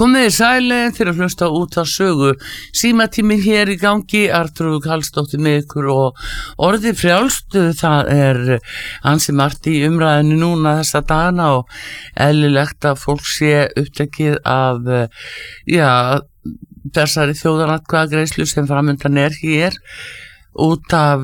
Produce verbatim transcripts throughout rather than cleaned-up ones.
Komið í sæli fyrir að hlusta út á sögu. Símatíminn hér í gangi, Arnþrúður Karlsdóttir með ykkur og orðið frjálst, það er ansi margt í umræðinu núna þessa dagana og eðlilegt að fólk sé upptekið af, já, þessari þjóðaratkvæðagreiðslu sem framundan er hér út af,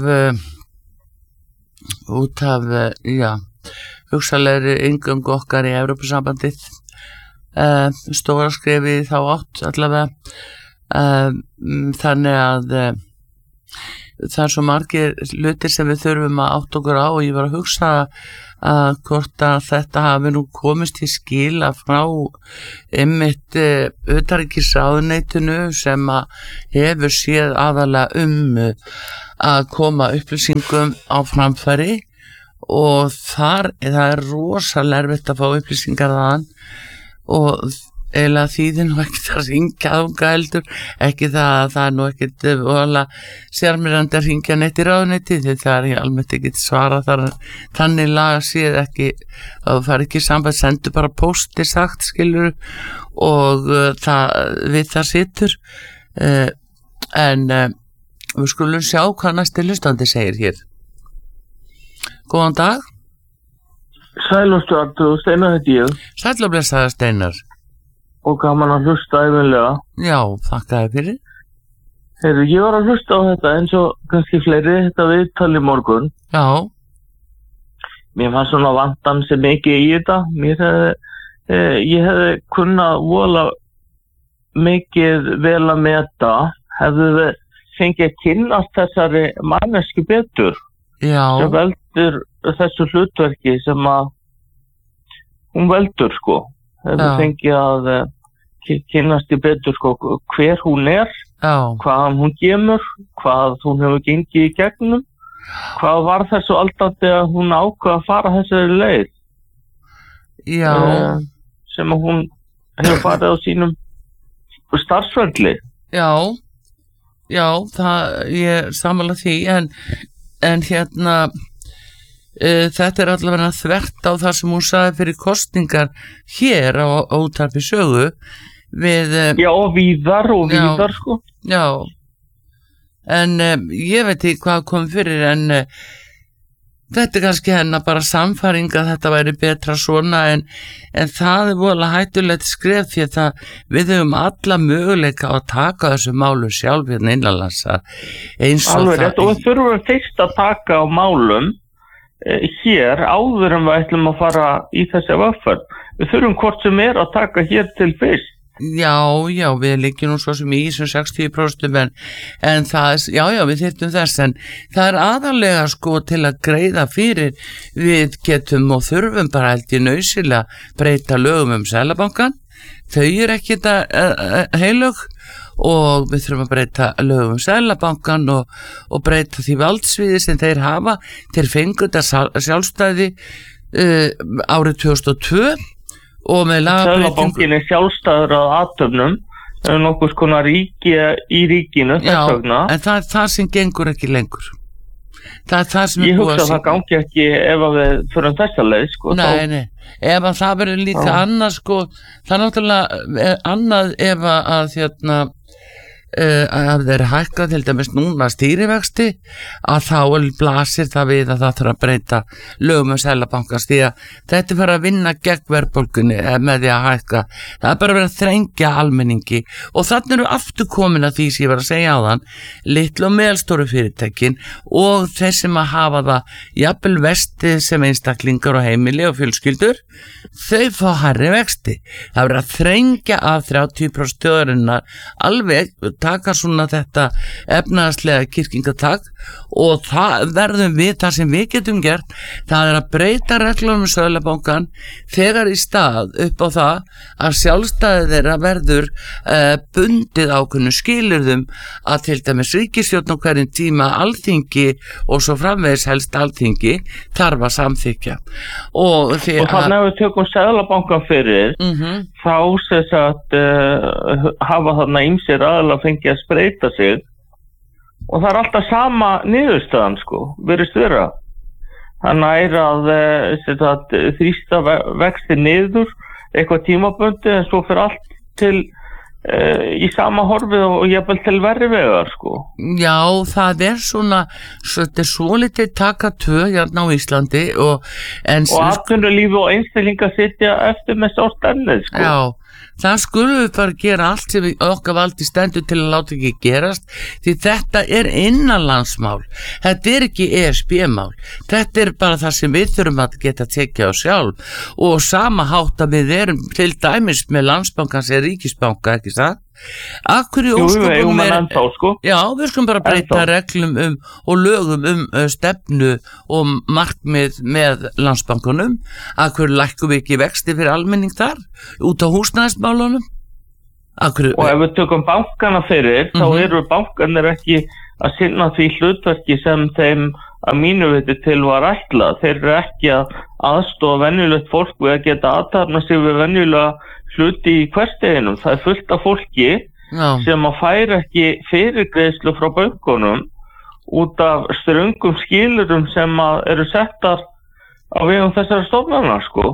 út af, já, hugsalegri inngöngu okkar í Evrópusambandið. Uh, stóra skrefi þá átt allavega uh, þannig að uh, það er svo margir hlutir sem við þurfum að átt okkur á og ég var að hugsa að hvort að þetta hafi nú komist í skil að frá einmitt uh, utanríkisráðuneytinu sem að hefur séð aðalega um uh, að koma upplýsingum á framfæri og þar það er rosalega erfitt að fá upplýsingar þaðan og eiginlega þýðir nú ekkert að ringja þunga heldur, ekki það að það er nú ekkert voðalega sjarmerandi að ringja neitt í ráðuneyti því það er almennt ekki svara þar þannig laga séð ekki að það fari ekki samband, sendu bara posti sagt skilur og uh, það, við það situr uh, en uh, við skulum sjá hvað næsti hlustandi segir hér. Góðan dag. Sæl og stjórn, og Steinar heiti ég. Sæl og blessaður Steinar. Og gaman að hlusta æfinlega. Já, þakka þér fyrir. Heyrðu, ég var að hlusta á þetta eins og kannski fleiri, þetta viðtal í morgun. Já. Mér fannst svona vantan sem mikið í þetta. Mér hefði, eh, ég hefði kunnað vola mikið vel að meta, hefði við fengið að kynnast þessari mannesku betur. Já. Sem veldur þessu hlutverki sem að hún veldur sko hefur fengið að uh, kynnast í betur sko hver hún er, Já. Hvaðan hún kemur, hvað hún hefur gengið í gegnum, hvað var þessu aldandi að hún ákvað að fara þessari leið. Já. Uh, sem að hún hefur farið á sínum starfsferli. Já, já, það ég sammála því en En hérna, uh, þetta er allavega þvert á það sem hún sagði fyrir kosningar hér á Útvarpi Sögu við... Uh, já, og víðar og víðar, já, sko. Já, en uh, ég veit ekki hvað kom fyrir, en uh, þetta er kannski hennar bara samfæring að þetta væri betra svona, en, en það er voðalega hættulegt skref því að það, við höfum alla möguleika að taka þessu málu sjálf hérna innanlands eins og Alveg það... Rétt, og við þurfum fyrst að taka á málum eh, hér áður en við ætlum að fara í þessi vöffur. Við þurfum hvort sem er að taka hér til fyrst. Já, já, við liggjum nú svo sem í þessum sextíu prósent en, en það er, já, já, við þyrftum þess en það er aðalega sko til að greiða fyrir við getum og þurfum bara held ég nauðsynlega breyta lögum um Seðlabankann, þau eru ekki þetta uh, heilög og við þurfum að breyta lögum um Seðlabankann og, og breyta því valdsviði sem þeir hafa til fengu þetta sjálfstæði uh, árið tvö þúsund og tvö og með lagabreytingu. Seðlabankinn er sjálfstæður að athöfnum, það er nokkuð skona ríki í ríkinu þess vegna. Já, en það er það sem gengur ekki lengur. Það er það sem Ég er búið hugsa að það gangi ekki ef að við fyrir þessa leið, sko. Nei, þá... nei, ef að það verður líka Já. annað, sko, það er náttúrulega annað ef að hérna Uh, að þeir hækka til dæmis núna stýrivexti að þá blasir það við að það þarf að breyta lögum um Seðlabankans því að þetta er bara að vinna gegn verðbólgunni með því að hækka, það er bara að vera að þrengja almenningi og þannig eru aftur komin að því sem ég var að segja á þann litlu og meðalstóru fyrirtækin og þeir sem að hafa það jafnvel vesti sem einstaklingar og heimili og fjölskyldur, þau fá hærri vexti, það verður að þrengja að þrjátíu prósent þjóðarinnar alveg taka svona þetta efnahagslega kyrkingatak og það verðum við, það sem við getum gert það er að breyta reglum um Seðlabankann þegar í stað upp á það að sjálfstæði þeirra verður uh, bundið ákveðnu skilyrðum að til dæmis ríkisstjórn á hverjum tíma alþingi og svo framvegis helst alþingi þarf að samþykja og, og þannig að við tökum Seðlabankann fyrir mm-hmm. þá sem sagt uh, hafa þarna ýmsir aðeins fengið að spreita sig og það er alltaf sama niðurstaðan sko, virðist vera. Þannig að, að þrýsta vexti niður eitthvað tímabundi en svo fyrir allt til uh, í sama horfið og jafnvel til verri vegar sko. Já, það er svona þetta er svolítið taka tvö hérna á Íslandi og en og atvinnulífi og einstaklingar sitja eftir með sárt ennið sko. Já, það skulum við bara gera allt sem við okkar valdi stendur til að láta ekki gerast því þetta er innanlandsmál, þetta er ekki E S B-mál, þetta er bara það sem við þurfum að geta tekið á sjálf og sama hátt að við erum til dæmis með Landsbankans eða Ríkisbanka, ekki það? Akkur í ósköpum er ennþá, sko. Já, við skulum bara breyta ennþá. Reglum um og lögum um uh, stefnu og markmið með Landsbankunum. Akkur lækkum við ekki vexti fyrir almenning þar út á húsnæðismálunum. Akkur, og ef við tökum bankana fyrir mm-hmm. þá eru bankanir ekki að sinna því hlutverki sem þeim að mínu viti til var ætlað. Þeir eru ekki að aðstofa venjulegt fólk við að geta aðtapna sig við venjulega hluti í hversteginum. Það er fullt af fólki Já. Sem að færa ekki fyrirgreiðslu frá bönkunum út af ströngum skilurum sem að eru settar á vegum þessara stofnana sko.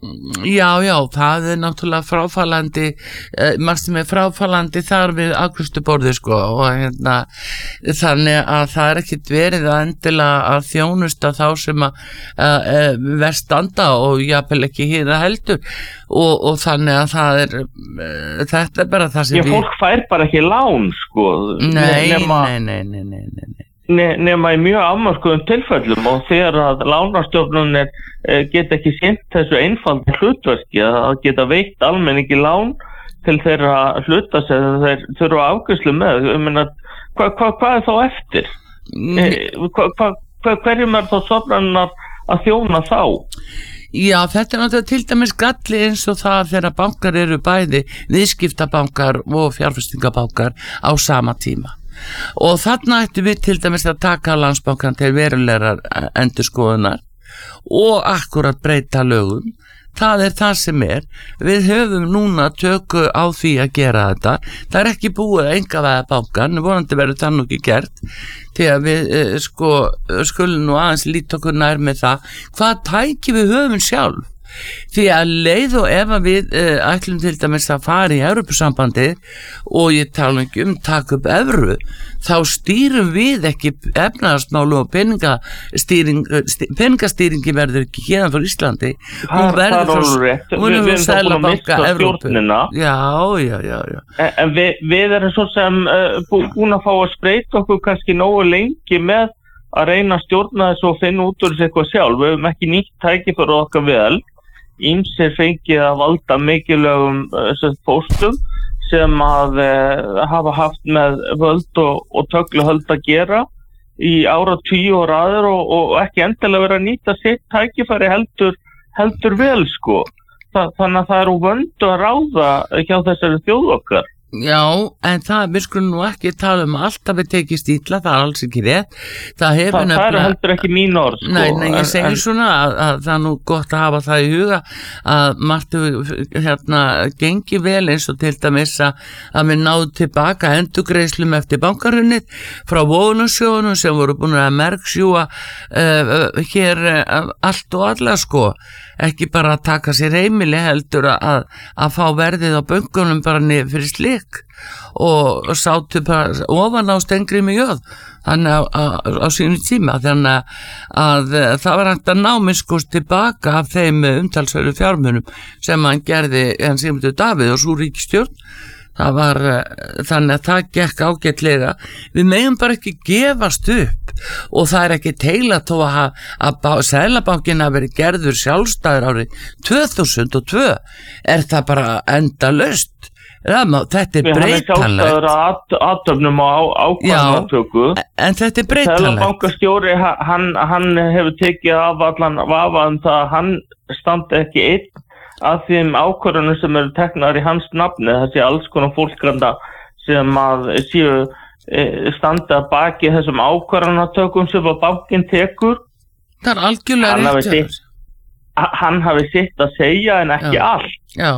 Já, já, það er náttúrulega fráfallandi, eh, margt sem er fráfallandi þar við afgreiðsluborðið sko og hérna þannig að það er ekkit verið að endilega að þjónusta þá sem að eh, verð standa og jafnvel ekki hýða heldur og, og þannig að það er, eh, þetta er bara það sem Já, við... fólk fær bara ekki lán sko. Nei, nema... nei, nei, nei, nei, nei, nei. nema í mjög afmörkuðum tilfellum og þegar að lánastofnunir eh, geta ekki sinnt þessu einfalda hlutverki að geta veitt almenningi lán til þeirra hluta sem þeir þurfa afgreiðslu með. Ég meina, hvað hva, hva er þá eftir? Mm. Eh, hva, hva, hva, hverjum er þá stofnanirnar að þjóna þá? Já, þetta er náttúrulega til dæmis galli eins og það þegar bankar eru bæði viðskiptabankar og fjárfestingabankar á sama tíma. Og þarna ættum við til dæmis að taka Landsbankan til verulegar endurskoðunar og akkurat breyta lögum. Það er það sem er. Við höfum núna töku á því að gera þetta. Það er ekki búið að einkavæða bankan, vonandi verður það nú ekki gert til að við eh, sko, skulum nú aðeins líta okkur nær með það. Hvað tæki við höfum sjálf? Því að leið og ef að við uh, ætlum til dæmis að fara í Evrópusambandi og ég tala ekki um taka upp evru, þá stýrum við ekki efnahagsmálu og peningastýring, peningastýringi verður ekki hérna fyrir Íslandi. Hún verður frá Seðlabanka Evrópu. Já, já, já, já. En, en við, við erum svo sem uh, búin að fá að spreita okkur kannski nógu lengi með að reyna að stjórna þessu og finna út úr þessu eitthvað sjálf. Við höfum ekki nýtt tæki fyrir okkar vel. Ýmsir fengið að valda mikilvægum uh, póstum sem að uh, hafa haft með völd og, og tögluhöld að gera í ára tíu og raður og, og ekki endilega vera að nýta sitt tækifæri heldur, heldur vel sko. Þa, þannig að það eru vöndu að ráða hjá þessari þjóð okkar. Já, en það, við skulum nú ekki tala um alltaf við tekið stíla, það er alls ekki rétt. Það, það, það er heldur ekki mín orð, sko. Nei, nei, ég segi en, svona að, að það er nú gott að hafa það í huga að margt hérna gengi vel eins og til dæmis að, að við náðum tilbaka endurgreiðslum eftir bankarunnið frá vogunarsjóðunum sem voru búin að merksjúa uh, hér uh, allt og alla, sko. Ekki bara að taka sér heimili heldur að, að fá verðið á bönkunum bara niður fyrir slik og sátu bara ofan á Steingrími J þannig að, að, á sínu tíma þannig að, að það var hægt að ná miskust tilbaka af þeim umtalsverðu fjármunum sem hann gerði hann Sigmundur Davíð og sú ríkisstjórn. Það var þannig að það gekk ágætlega. Við megum bara ekki gefast upp og það er ekki teila þó að, að, að Seðlabankinn hafi verið gerður sjálfstæður árið tvö þúsund og tvö er það bara endalaust. Þetta er breytanlegt. Hann er sjálfstæður að aðtöfnum á ákvarðanatöku. En þetta er breytanlegt. Seðlabankastjóri hann, hann hefur tekið af allan vafa um það að hann standi ekki einn að þeim ákvörðunum sem eru teknar í hans nafni, þessi alls konar fólkranda sem að séu e, standa baki þessum ákvörðunatökum sem að bankinn tekur. Það er algjörlega rétt. Hann hafi sitt að segja en ekki Já. allt. Já,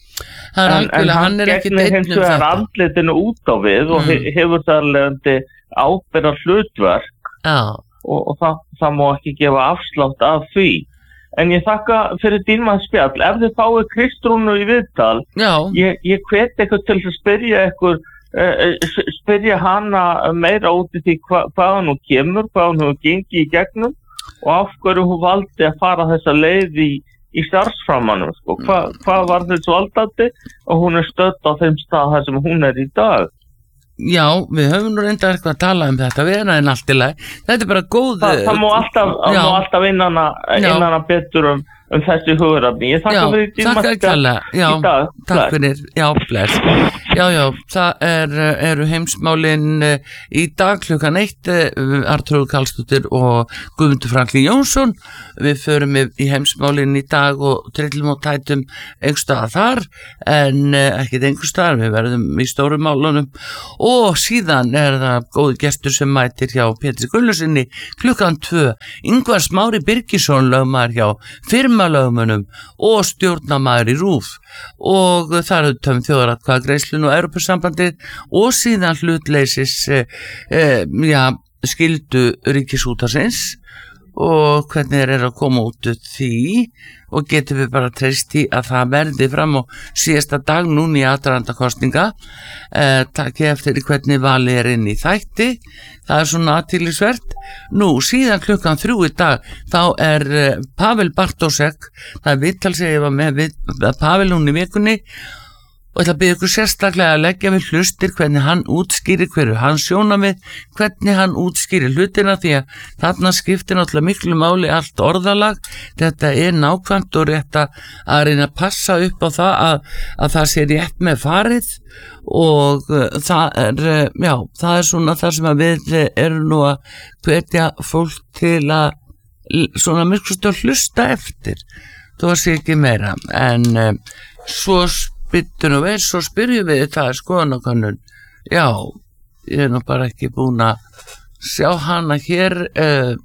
það er algjörlega, en, en hann er ekki gegnir hins vegar andlitinu út á við mm. og hefur það alveg ábyrgðar hlutverk Já. og, og það, það má ekki gefa afslátt af því. en ég þakka fyrir dýrmætt spjall. Ef þið fáið Kristrúnu í viðtal, ég, ég hvet eitthvað til að spyrja eitthvað, uh, spyrja hana meira út í því hva, hvað hún kemur, hvað hún hefur gengið í gegnum og af hverju hún valdi að fara þessa leið í, í starfsframanum, sko. Hva, hvað var þess valdandi og hún er stödd á þeim stað þar sem hún er í dag. Já, við höfum nú reynda eitthvað að tala um þetta við erum allt í lagi, þetta er bara góð það, það má alltaf, má alltaf innana, innana betur um, um þessi hugurafni. Ég þakka fyrir tíma í dag. Takk fyrir, já, bless. Já, já, það er, eru heimsmálin í dag klukkan eitt, Arnþrúður Karlsdóttir og Guðmundur Franklín Jónsson. Við förum í heimsmálin í dag og trillum og tætum einhverstaðar þar, en ekkert einhverstaðar, við verðum í stórum málunum. Og síðan er það góði gestur sem mætir hjá Pétri Gunnlaugssyni klukkan tvö, Ingvar Smári Birgisson, lögmaður hjá firmalögmönnum og stjórnarmaður í RÚV. Og þar er töfum þjóðaratkvæðagreiðslun og Evrópusambandið og síðan hlutleysis e, e, ja, skyldu ríkisútvarpsins og hvernig þeir eru að koma út úr því og getum við bara treyst í að það verði fram á síðasta dag núna í aðdraganda kosninga eh, takki eftir hvernig valið er inn í þætti, það er svona athyglisvert. Nú síðan klukkan þrjú í dag þá er eh, Pavel Bartósek, það er viðtal sem ég var með við, Pavel hún í vikunni og ég ætla að byrja ykkur sérstaklega að leggja við hlustir hvernig hann útskýrir hverju hann sjónamið, hvernig hann útskýrir hlutina því að þarna skiptir náttúrulega miklu máli allt orðalag, þetta er nákvæmt og rétt að reyna að passa upp á það að, að það sé rétt með farið og uh, það er, uh, já, það er svona það sem að við erum nú að hvetja fólk til að svona myrkust að hlusta eftir, þú sé ekki meira, en uh, svo Bittur og veist, svo spyrjum við það skoðanakönnun. Já, ég er nú bara ekki búin að sjá hana hér. Uh,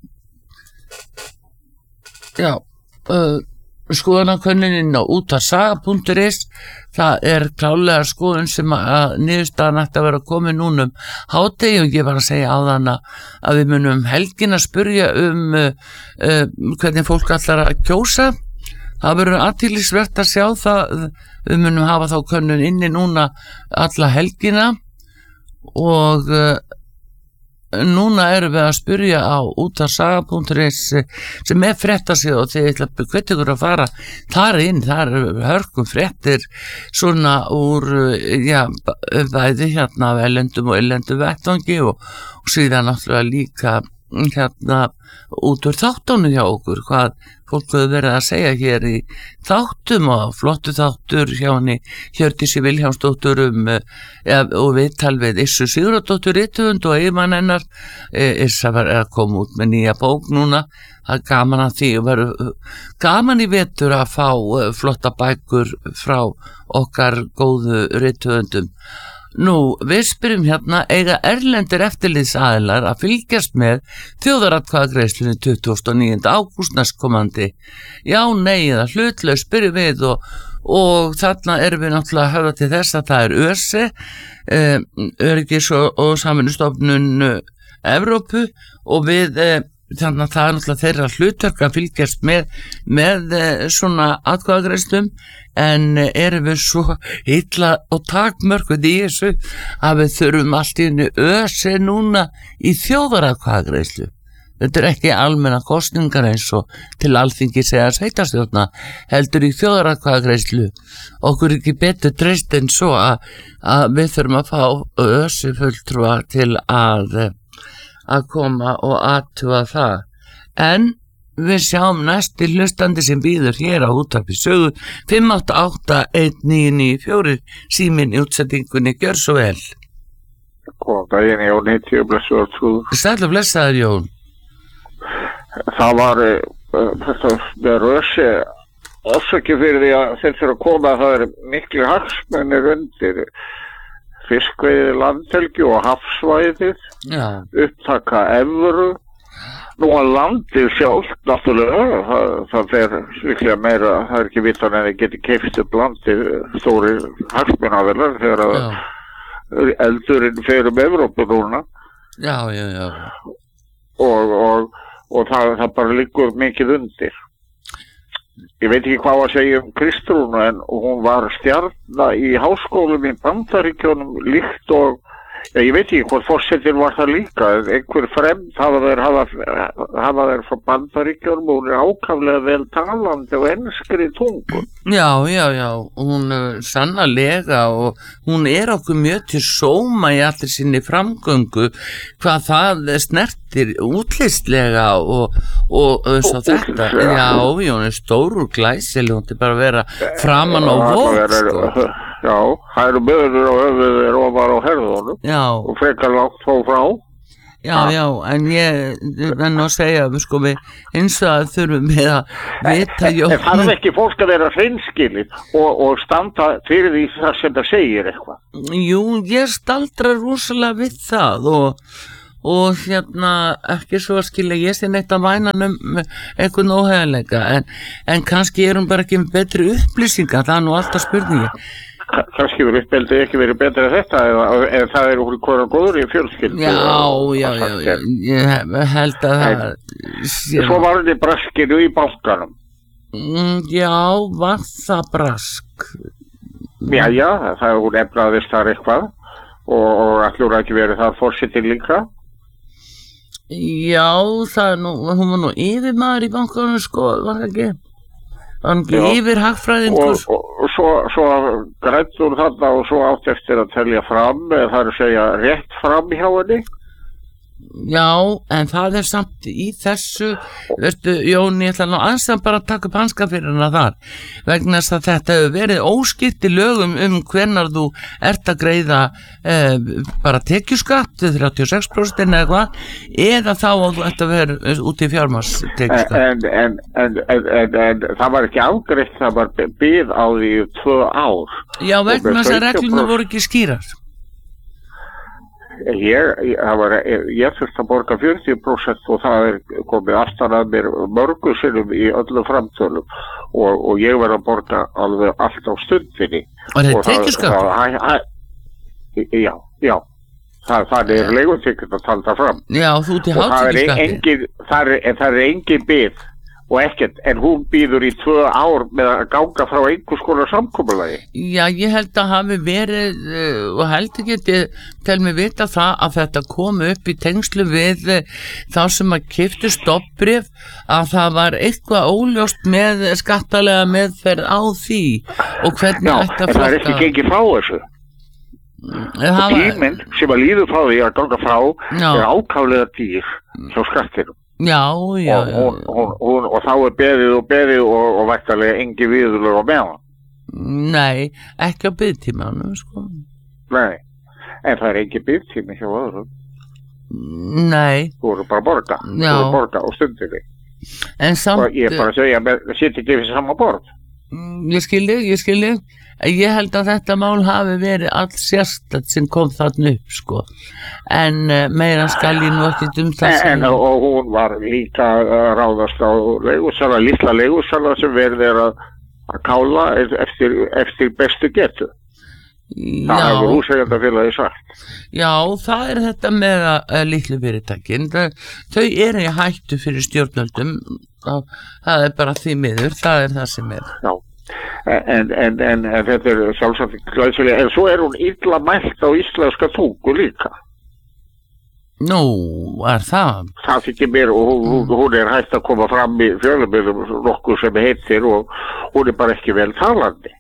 já, uh, skoðanakönnunin á útvarpssaga punktur is. Það er klálega skoðun sem að niðurstaðan ætti að vera komið núna um hádegi og ég var að segja á þann að við munum helgin að spyrja um uh, uh, hvernig fólk ætlar að kjósa. Það verður athyglisvert að sjá það, við munum hafa þá könnun inni núna alla helgina og uh, núna erum við að spyrja á útvarpssaga punktur is sem er fréttasíða og þið ætla að hvetja ykkur að fara þar inn, þar er hörkum fréttir svona úr, já, bæði hérna af ellendum og ellendum vettvangi og, og síðan náttúrulega líka hérna út úr þáttunum hjá okkur, hvað fólk hefur verið að segja hér í þáttum og flottu þáttur hjá henni Hjördísi Vilhjálmsdóttur um, ja, og viðtal við Issu Sigurðardóttur rithöfund og eiginmann hennar. Issa var að koma út með nýja bók núna, það er gaman að því og verður gaman í vetur að fá flotta bækur frá okkar góðu rithöfundum. Nú, við spyrjum hérna, eiga erlendir eftirlitsaðilar að fylgjast með þjóðaratkvæðagreiðslunni tuttugasta og níunda ágúst næstkomandi? Já, nei, eða hlutlaus spyrjum við og, og þarna erum við náttúrulega að höfða til þess að það er ÖSE, eh, Öryggis og, og Samvinnustofnun Evrópu og við eh, þannig að það er náttúrulega þeirra hlutverk að fylgjast með, með svona atkvæðagreiðslum en erum við svo illa og takmörkuð í þessu að við þurfum allt í einu ÖSE núna í þjóðaratkvæðagreiðslu. Þetta er ekki almenna kosningar eins og til Alþingis eða sveitarstjórna heldur í þjóðaratkvæðagreiðslu. Okkur er ekki betur treyst en svo að, að við þurfum að fá ÖSE fulltrúa til að að koma og athuga það. En við sjáum næsti hlustandi sem býður hér á útvarpi sögu fimm átta átta einn níu níu fjögur síminn í útsettingunni, gjör svo vel. Góðan daginn, Jón heiti og blessaður trúður. Sæll og blessaður, Jón. Það var uh, þetta með ÖSE ásaki fyrir því að þeir þurfa að koma að það er miklu hagsmunir undir fiskveiði landhelgi og hafsvæðið, já. Upptaka evru, nú að landið sjálft, náttúrulega, það, það fer líklega meira, það er ekki vitan en það geti keypt upp landið stóri hagsmunaðilar þegar að já. Eldurinn fer um Evrópu núna. Já, já, já. Og, og, og það, það bara liggur mikið undir. ég veit ekki hvað að segja um Kristrúnu, en hún var stjarna í háskólum í Bandaríkjunum líkt og, ja, ég veit ekki hvort forsetinn var það líka, einhver fremd hafa þeir hafa, hafa þeir frá Bandaríkjunum og hún er ákaflega vel talandi og enskri tungu. Já, já, já, hún er sannarlega og hún er okkur mjög til sóma í allir sinni framgöngu hvað það snertir útlistlega og, og eins og þetta, já, hún er stór og glæsileg, hún er bara að vera framan á vók, sko. Já, það eru böður og höfuðir ofar á herðunum já. Og frekar langt frá frá. Já, já, en ég en að segja, sko, við eins og að þurfum við að vita en, en það er ekki fólk að vera hreinskilið og, og standa fyrir því það sem það segir eitthvað. Jú, ég staldra rosalega við það og og hérna ekki svo að skilja ég sé neitt að væna um einhvern óheiðarleika en, en kannski er hún bara ekki með betri upplýsingar, það er nú alltaf spurningi. Kannski verið uppbeldið ekki verið betra en þetta eða, eða það er úr hvora góður í fjölskyldu. Já, já, já, já, ég held að það sé... Svo var þetta braskinu í bankanum. Mm, já, var það brask? Já, já, það er hún efnaðist þar eitthvað og, og allur ekki verið það forsetinn líka. Já, það er nú, hún var nú yfirmaður í bankanum, sko, var það ekki? Var hann ekki yfir hagfræðingur? Og, og, og svo, svo grættur þarna og svo átt eftir að telja fram, eða það er að segja rétt fram hjá henni. Já, en það er samt í þessu, veistu, Jón, ég ætla nú aðeins bara að taka upp hanska fyrir hana þar, vegna þess að þetta hefur verið óskipt í lögum um hvenar þú ert að greiða eh, bara tekjuskatt, þrjátíu og sex prósent eða eitthvað, eða þá að þú ert að vera út í fjármars tekjuskatt. En, en, en, en, en, en það var ekki afgreitt, það var bið á því tvö ár. Já, vegna þess að regluna voru ekki skýrar. Ég, ég, var, ég þurfti að borga fjörutíu prósent og það er komið aftan að mér mörgu sinnum í öllu framtölum og, og ég verði að borga alveg allt á stundinni. Og það er tekjuskattur? Já, já. Það, það er leigutekjur að talda fram. Já, þú ert í hátekjuskatti. Það er, það er engin bið og ekkert, en hún býður í tvö ár með að ganga frá einhvers konar samkomulagi. Já, ég held að hafi verið uh, og held ekki til mig vita það að þetta kom upp í tengslu við uh, þá sem að keyptu stofnbréf að það var eitthvað óljóst með skattalega meðferð á því og hvernig Já, ætti að flokka. Já, en það er ekki gengið frá þessu. Það og tíminn sem að líður frá því að ganga frá Já. Er ákaflega dýr hjá skattinum. Já, já, og, hún, hún, hún, og þá er beðið og beðið og, og vættalega engi viðurlög á meðan. Nei, ekki á biðtímanum, sko. Nei, en það er engi biðtími hjá öðrum. Nei. Þú voru bara að borga, þú voru að borga á stundinni. En samt... Og ég er bara að segja, það sitt ekki fyrir sama borð. Ég skilji, ég skilji. Ég held að þetta mál hafi verið allt sérstætt sem kom þarna upp, sko. En uh, meira skal ég nú ekki um það sem... En og hún var líka uh, ráðast á leigusala, litla leigusala sem verður að, að kála eftir, eftir bestu getu. Það hefur húseigendafélagið sagt. Já, það er þetta með uh, litlu fyrirtækin. Þau eru í hættu fyrir stjórnvöldum. Það er bara því miður, það er það sem er. Já. En, en, en, en þetta er sjálfsagt glæsilega, en svo er hún illa mælt á íslenska tungu líka. Nú, er það? Það þykir mér og hún, hún er hægt að koma fram í fjölmiðlum nokkuð sem heitir og hún er bara ekki vel talandi.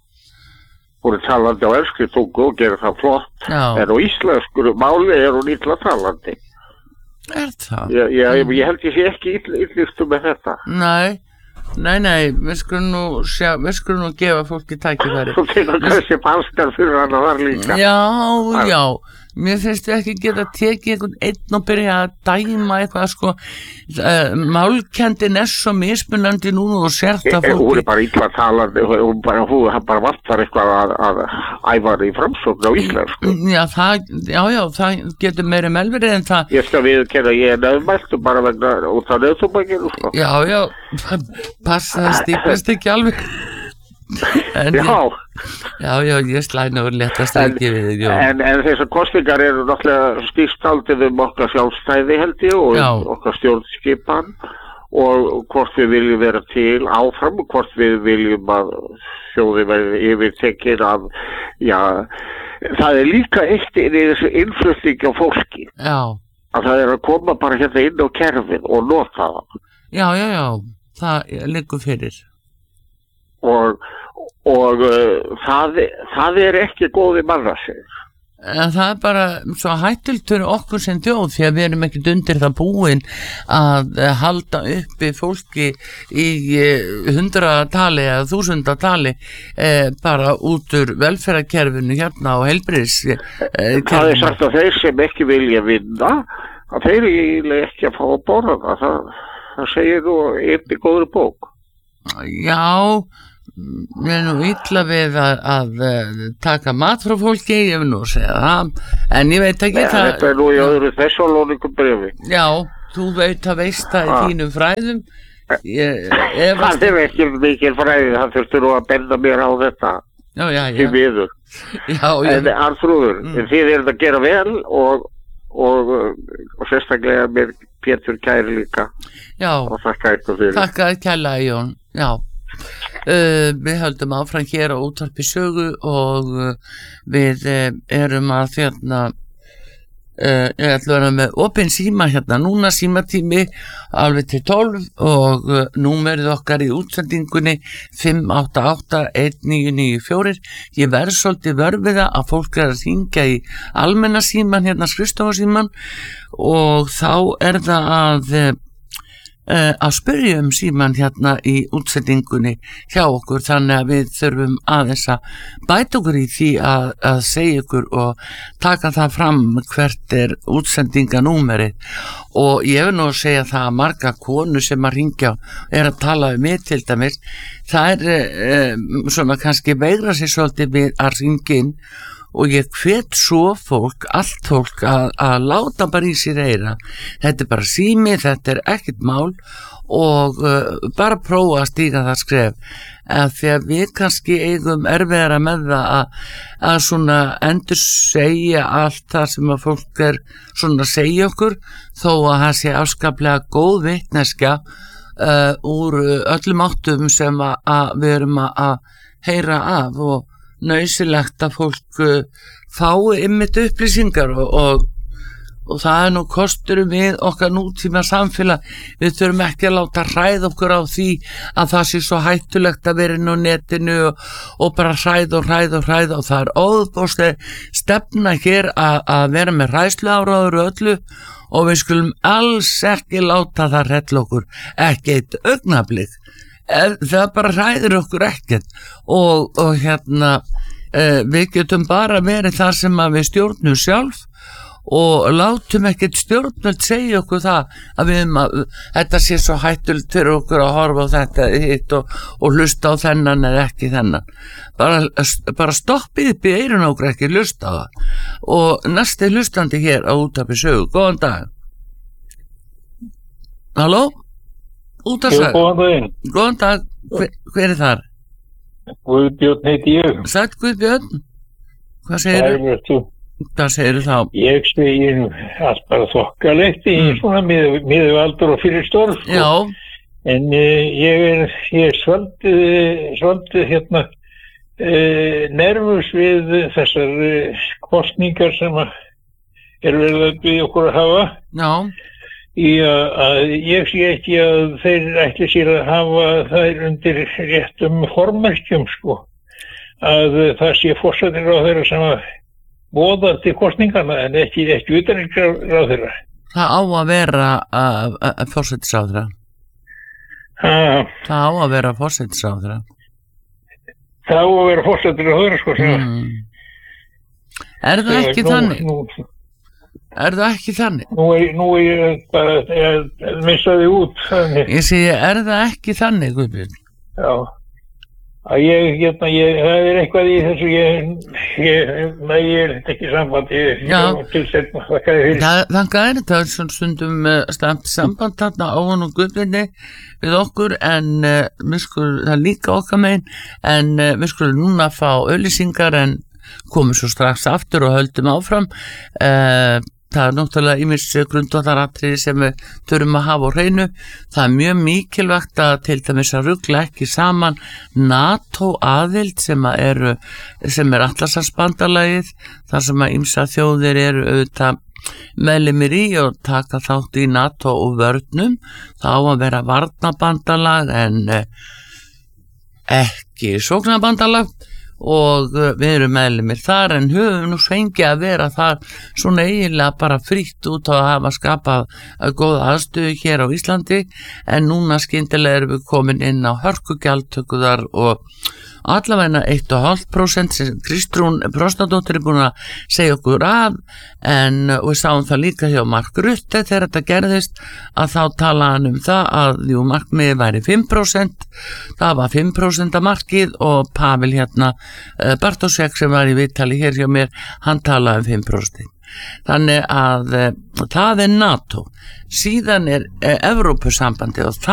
Hún er talandi á enskri tungu og gerir það flott, Já. En á íslensku máli er hún illa talandi. Er það? Ég, ég, ég held ég sé ekki illistu með þetta. Nei. Nei, nei, við skulum nú sjá, við skulum nú gefa fólki tækifæri. Þú tekur kannski falskar fyrir hann að það líka. Já, Ar já, mér finnst við ekki geta tekið einhvern einn og byrja að dæma eitthvað, sko, uh, málkendin er svo mismunandi núna og sért að fólki. Hún er bara illa talandi, hún bara, hún bara vantar eitthvað að, að æfa í framsókn á íslensku. Já, það, já, já, það getur meira melverið en það. Ég skal viðurkenna, ég er nöðmælt og bara vegna út á nöðþúbækinu, sko. Já, já, passa það stíplast ekki alveg. En, já. Já, já, ég slæna og leta strengi við þig. En, en þessar kostingar eru náttúrulega stýrt aldrei um okkar sjálfstæði held ég og já. Okkar stjórnskipan og hvort við viljum vera til áfram og hvort við viljum að þjóðin verði yfirtekin af, já, það er líka eitt inn í þessu innflutningi á fólki. Já. Að það er að koma bara hérna inn á kerfið og nota það. Já, já, já, það liggur fyrir. Og, og uh, það, það er ekki góði mannasig. En það er bara svo hættult fyrir okkur sem þjóð því að við erum ekkert undir það búin að halda uppi fólki í hundratali eða þúsundatali eh, bara út úr velferðarkerfinu hérna á heilbrigðis eh, Það er sagt að þeir sem ekki vilja vinna að þeir eiginlega ekki að fá að borða það það, það segir þú einn í góðri bók. Já, ég er nú illa við að, að, að taka mat frá fólki, ég vil nú segja það, en ég veit ekki Nei, það. Þetta er nú í öðru Þessalóníku bréfi. Já, þú veit að veist það í þínum fræðum. Ég, ég það er ekki mikil fræði, það þurftur nú að benda mér á þetta. Já, já, já. Í miður. Já, já. En Arnþrúður, mm. þið erum að gera vel og, og, og sérstaklega mér Pétur kæri líka. Já. Og þakka eitthvað fyrir. Þakka kærlega, Jón. Já. Uh, við höldum áfram hér á útvarpi sögu og uh, við uh, erum að þérna uh, ég ætla að vera með opin síma hérna núna símatími alveg til tólf og uh, númerið okkar í útsendingunni fimm átta átta eitt níu níu fjögur. Ég verð svolítið vörfiða að fólk er að hringja í almenna síman hérna skrifstofasíman og þá er það að uh, Uh, að spyrja um síman hérna í útsendingunni hjá okkur þannig að við þurfum aðeins að bæta okkur í því að, að segja ykkur og taka það fram hvert er útsendinganúmerið og ég vil nú að segja það að marga konur sem að ringja er að tala um mig til dæmis það er uh, svona kannski veigra sér svolítið við að ringja inn og ég hvet svo fólk, allt fólk að, að láta bara í sér eyra. Þetta er bara sími, þetta er ekkert mál og uh, bara prófa að stíga það skref. En því að við kannski eigum erfiðara með það að, að svona endur segja allt það sem að fólk er svona að segja okkur þó að það sé afskaplega góð vitneskja uh, úr öllum áttum sem að, að við erum að, að heyra af og nauðsynlegt að fólk uh, fái einmitt upplýsingar og, og, og það er nú kosturum við okkar nútíma samfélag við þurfum ekki að láta hræða okkur á því að það sé svo hættulegt að vera inn á netinu og, og bara hræða og hræða og hræða og það er óðbóðslega stefna hér að, að vera með hræðsluáráður og öllu og við skulum alls ekki láta það hrælla okkur ekki eitt augnablik það bara hræðir okkur ekkert og, og hérna uh, við getum bara verið þar sem að við stjórnum sjálf og látum ekkert stjórnum segja okkur það að við að, þetta sé svo hættulegt fyrir okkur að horfa á þetta hitt og, og hlusta á þennan eða ekki þennan bara, bara stoppið upp í eyrun okkur ekki hlusta á það og næsti hlustandi hér á útvarpi sögu, góðan dag halló út að sagja góðan daginn góðan dag, hver, hver er þar? Guðbjörn heiti ég Sæll Guðbjörn hvað segirðu? Hvað segirðu þá? Ég segi allt bara þokkalegt í mm. svona miðu, miðu aldur og fyrir stórf sko. Já en uh, ég er ég er svolítið svolítið hérna uh, nervus við þessar uh, kostningar sem er verið að við okkur að hafa Já í að ég sé ekki að þeir ætli sér að hafa þær undir réttum formerkjum sko að það sé forsætisráðherra sem að boðar til kosningarna en ekki ekki utanríkisráðherra. Það á að vera uh, uh, forsætisráðherra. Ha. Það á að vera forsætisráðherra. Það á að vera forsætisráðherra sko sem mm. Er það ekki nú, þannig? Nú, Er það ekki þannig? Nú er, nú er ég bara að missa þig út. Þannig. Ég segi, er það ekki þannig, Guðbjörn? Já. Að ég, hérna, ég, það er eitthvað í þessu, ég, ég, nei, ég er ekki samband, ég, ég tilsetna, þakkaði fyrir. Það, þakka er þetta, svona stundum uh, stamt samband þarna á hann og Guðbjörni við okkur, en uh, við skulum, það er líka okkar megin, en uh, við skulum núna fá auglýsingar, en komum svo strax aftur og höldum áfram. Uh, það er náttúrulega ýmis grundvallaratriði sem við þurfum að hafa á hreinu. Það er mjög mikilvægt að til dæmis að rugla ekki saman NATO aðild sem að eru sem er Atlantshafsbandalagið, þar sem að ýmsa þjóðir eru auðvitað meðlimir í og taka þátt í NATO og vörnum. Það á að vera varnarbandalag en ekki sóknarbandalag og við erum meðlimir þar en höfum nú fengið að vera þar svona eiginlega bara frítt út á að hafa skapað góða aðstöðu hér á Íslandi en núna skyndilega erum við komin inn á hörkugjaldtökuðar og allavegna eitt komma fimm prósent sem Kristrún Frostadóttir er búin að segja okkur af en við sáum það líka hjá Mark Rutte þegar þetta gerðist að þá talaði hann um það að jú, markmiði væri fimm prósent, það var fimm prósent markið og Pavel hérna Bartosek sem var í viðtali hér hjá mér, hann talaði um fimm prósent. Þannig að það er NATO, síðan er Evrópusambandið og